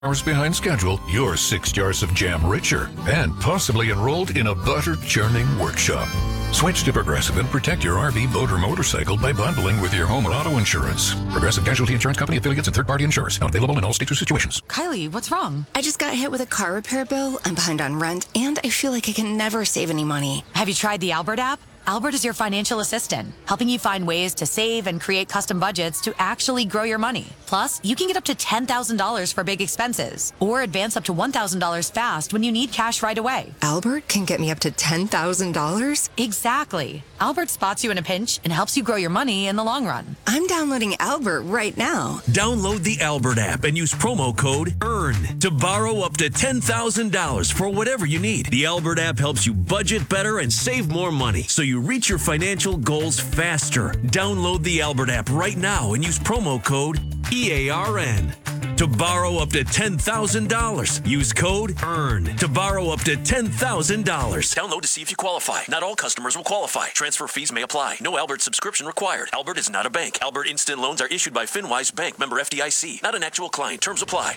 hours behind schedule, you're 6 jars of jam richer and possibly enrolled in a butter churning workshop. Switch to Progressive and protect your RV, boat, or motorcycle by bundling with your home and auto insurance. Progressive Casualty Insurance Company affiliates and third-party insurers. Not available in all states or situations. Kylie, what's wrong? I just got hit with a car repair bill. I'm behind on rent, and I feel like I can never save any money. Have you tried the Albert app? Albert is your financial assistant, helping you find ways to save and create custom budgets to actually grow your money. Plus, you can get up to $10,000 for big expenses or advance up to $1,000 fast when you need cash right away. Albert can get me up to $10,000? Exactly. Albert spots you in a pinch and helps you grow your money in the long run. I'm downloading Albert right now. Download the Albert app and use promo code EARN to borrow up to $10,000 for whatever you need. The Albert app helps you budget better and save more money so you reach your financial goals faster. Download the Albert app right now and use promo code EARN to borrow up to $10,000. Use code EARN to borrow up to $10,000. Download to see if you qualify. Not all customers will qualify. Transfer fees may apply. No Albert subscription required. Albert is not a bank. Albert Instant Loans are issued by FinWise Bank, member FDIC. Not an actual client. Terms apply.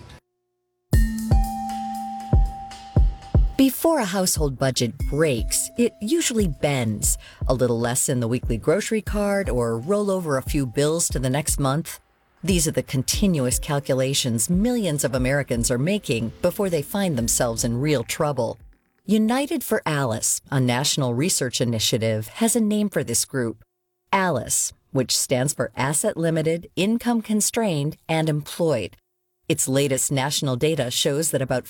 Before a household budget breaks, it usually bends. A little less in the weekly grocery cart or roll over a few bills to the next month. These are the continuous calculations millions of Americans are making before they find themselves in real trouble. United for ALICE, a national research initiative, has a name for this group. ALICE, which stands for Asset Limited, Income Constrained, and Employed. Its latest national data shows that about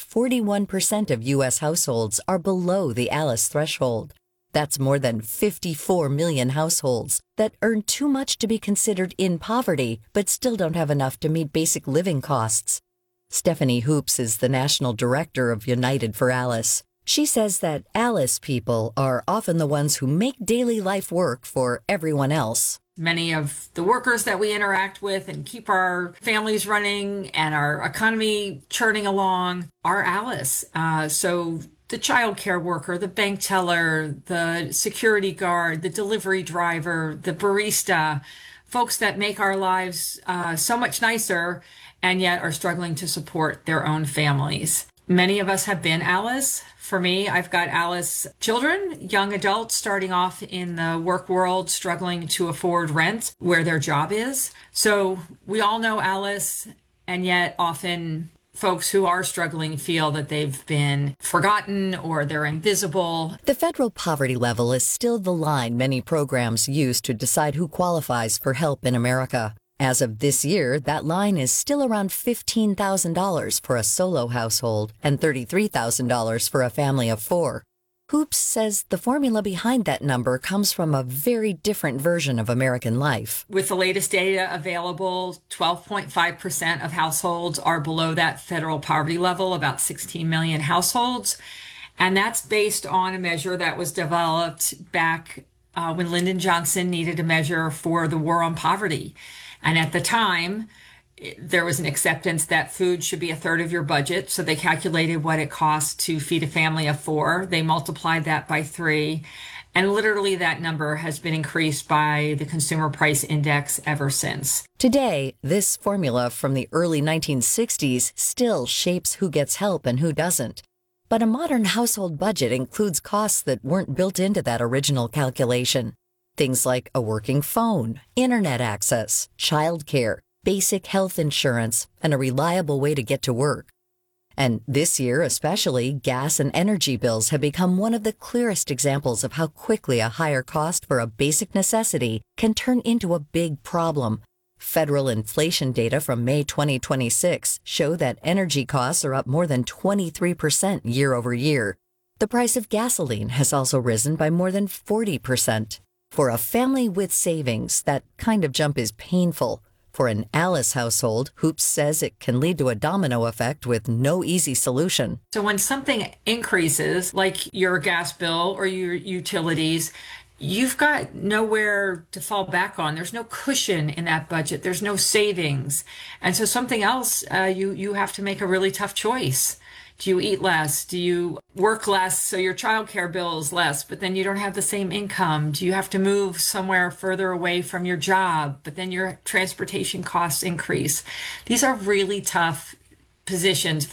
41% of U.S. households are below the ALICE threshold. That's more than 54 million households that earn too much to be considered in poverty, but still don't have enough to meet basic living costs. Stephanie Hoops is the national director of United for ALICE. She says that ALICE people are often the ones who make daily life work for everyone else. Many of the workers that we interact with and keep our families running and our economy churning along are ALICE. So the childcare worker, the bank teller, the security guard, the delivery driver, the barista, folks that make our lives so much nicer and yet are struggling to support their own families. Many of us have been ALICE. For me, I've got ALICE children, young adults starting off in the work world, struggling to afford rent where their job is. So we all know ALICE, and yet often folks who are struggling feel that they've been forgotten or they're invisible. The federal poverty level is still the line many programs use to decide who qualifies for help in America. As of this year, that line is still around $15,000 for a solo household and $33,000 for a family of four. Hoops says the formula behind that number comes from a very different version of American life. With the latest data available, 12.5% of households are below that federal poverty level, about 16 million households. And that's based on a measure that was developed back when Lyndon Johnson needed a measure for the war on poverty. And at the time, there was an acceptance that food should be a third of your budget. So they calculated what it costs to feed a family of four. They multiplied that by 3. And literally that number has been increased by the Consumer Price Index ever since. Today, this formula from the early 1960s still shapes who gets help and who doesn't. But a modern household budget includes costs that weren't built into that original calculation. Things like a working phone, internet access, childcare, basic health insurance, and a reliable way to get to work. And this year especially, gas and energy bills have become one of the clearest examples of how quickly a higher cost for a basic necessity can turn into a big problem. Federal inflation data from May 2026 show that energy costs are up more than 23% year over year. The price of gasoline has also risen by more than 40%. For a family with savings, that kind of jump is painful. For an ALICE household, Hoops says it can lead to a domino effect with no easy solution. So when something increases, like your gas bill or your utilities, you've got nowhere to fall back on. There's no cushion in that budget. There's no savings. And so something else, you have to make a really tough choice. Do you eat less? Do you work less so your childcare bill is less, but then you don't have the same income? Do you have to move somewhere further away from your job, but then your transportation costs increase? These are really tough positions